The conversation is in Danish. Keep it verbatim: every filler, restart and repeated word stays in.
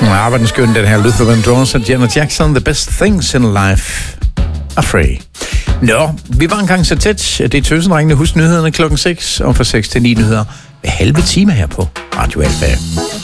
Arbejdenskøn, den her Luther Vandross og Janet Jackson. The best things in life are free. Nå, vi var engang så tæt. Det er Tøsendrengene. Husk nyhederne klokken seks, og fra seks til ni nyheder ved halve time her på Radio Alfa.